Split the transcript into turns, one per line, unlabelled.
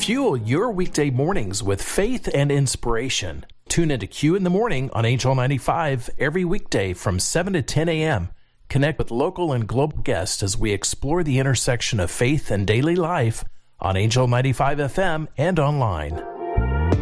Fuel your weekday mornings with faith and inspiration. Tune into Q in the Morning on Angel 95 every weekday from 7 to 10 a.m. Connect with local and global guests as we explore the intersection of faith and daily life on Angel 95 FM and online.